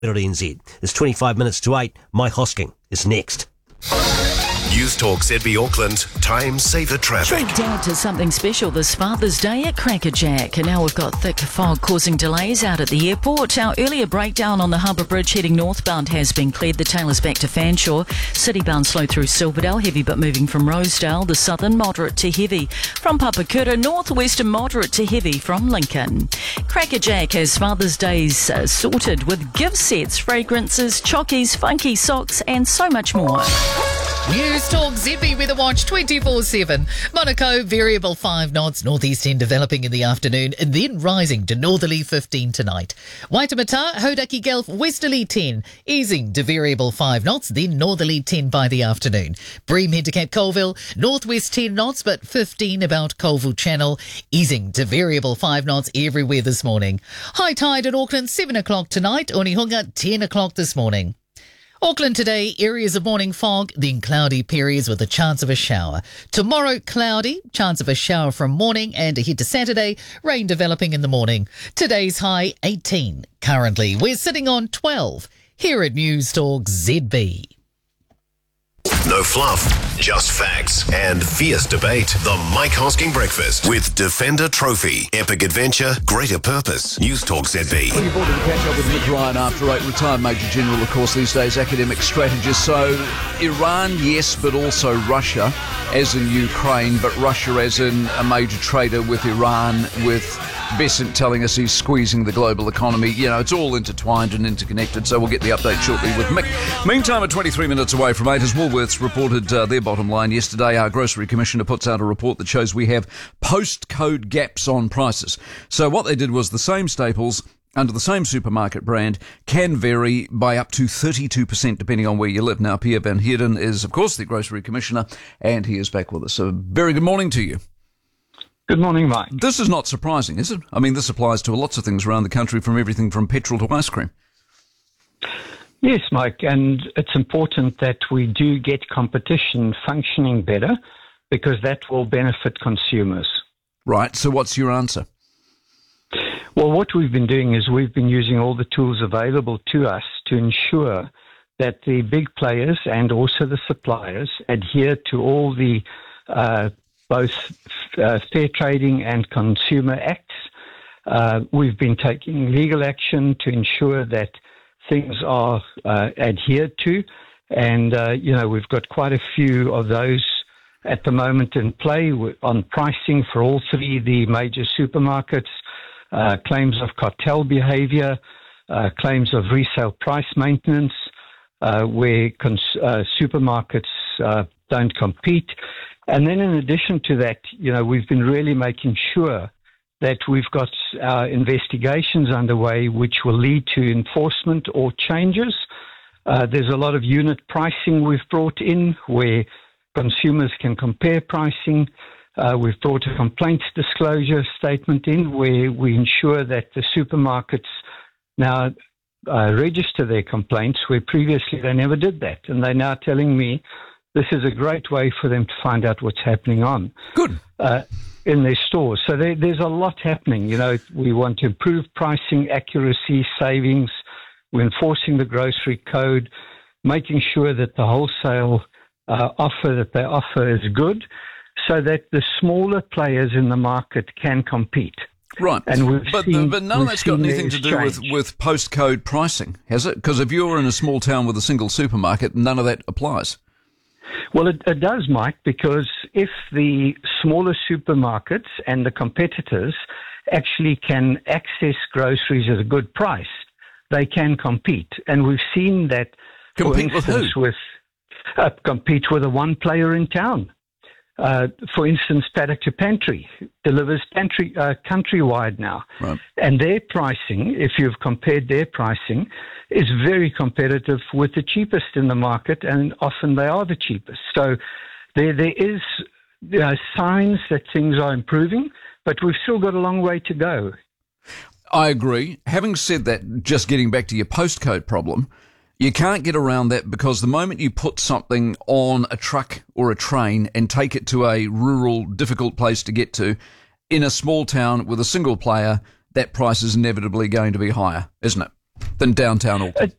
NZ. It's 25 minutes to 8. Mike Hosking is next. News Talk ZB Auckland, time saver traffic. Treat Dad to something special this Father's Day at Crackerjack. And now we've got thick fog causing delays out at the airport. Our earlier breakdown on the Harbour Bridge heading northbound has been cleared. The tail is back to Fanshawe. Citybound slow through Silverdale, heavy but moving from Rosedale. The southern moderate to heavy from Papakura. Northwestern moderate to heavy from Lincoln. Crackerjack has Father's Days sorted with gift sets, fragrances, chockies, funky socks and so much more. News Talk ZB Weather Watch 24/7. Monaco, variable 5 knots, northeast 10 developing in the afternoon, and then rising to northerly 15 tonight. Waitemata, Hodaki Gulf, westerly 10, easing to variable 5 knots, then northerly 10 by the afternoon. Bream head to Cape Colville, northwest 10 knots, but 15 about Colville Channel, easing to variable 5 knots everywhere this morning. High tide in Auckland, 7 o'clock tonight, Onehunga, 10 o'clock this morning. Auckland today, areas of morning fog, then cloudy periods with a chance of a shower. Tomorrow, cloudy, chance of a shower from morning, and ahead to Saturday, rain developing in the morning. Today's high, 18. Currently, we're sitting on 12 here at News Talk ZB. No fluff, just facts and fierce debate. The Mike Hosking Breakfast with Defender Trophy. Epic adventure, greater purpose. News Talk ZB. Looking forward to the catch up with Mick Ryan after 8. Retired Major General, of course, these days, academic strategist. So, Iran, yes, but also Russia, as in Ukraine, but Russia as in a major trader with Iran, with Bessent telling us he's squeezing the global economy. You know, it's all intertwined and interconnected, so we'll get the update shortly with Mick. Meantime, at 23 minutes away from 8, as Woolworths reported their bottom line yesterday, our Grocery Commissioner puts out a report that shows we have postcode gaps on prices. So what they did was the same staples under the same supermarket brand can vary by up to 32% depending on where you live. Now, Pierre Van Heerden is, of course, the Grocery Commissioner, and he is back with us. So very good morning to you. Good morning, Mike. This is not surprising, is it? I mean, this applies to lots of things around the country, from everything from petrol to ice cream. Yes, Mike, and it's important that we do get competition functioning better because that will benefit consumers. Right, so what's your answer? Well, what we've been doing is we've been using all the tools available to us to ensure that the big players and also the suppliers adhere to all the both fair trading and consumer acts. We've been taking legal action to ensure that things are adhered to, and we've got quite a few of those at the moment in play on pricing for all three the major supermarkets, claims of cartel behaviour, claims of resale price maintenance, where supermarkets don't compete. And then in addition to that, we've been really making sure that we've got our investigations underway which will lead to enforcement or changes. There's a lot of unit pricing we've brought in where consumers can compare pricing. We've brought a complaints disclosure statement in where we ensure that the supermarkets now register their complaints, where previously they never did that. And they're now telling me this is a great way for them to find out what's happening on. Good. In their stores. So there's a lot happening. We want to improve pricing, accuracy, savings. We're enforcing the grocery code, making sure that the wholesale offer that they offer is good so that the smaller players in the market can compete. Right. And but none of that's got anything to do with postcode pricing, has it? Because if you're in a small town with a single supermarket, none of that applies. Well, it does, Mike, because if the smaller supermarkets and the competitors actually can access groceries at a good price, they can compete. And we've seen that, compete with who? Compete with a one player in town. For instance, Paddock to Pantry delivers countrywide now. Right. And their pricing, if you've compared their pricing, is very competitive with the cheapest in the market, and often they are the cheapest. So there is signs that things are improving, but we've still got a long way to go. I agree. Having said that, just getting back to your postcode problem, you can't get around that because the moment you put something on a truck or a train and take it to a rural, difficult place to get to, in a small town with a single player, that price is inevitably going to be higher, isn't it? than downtown Auckland?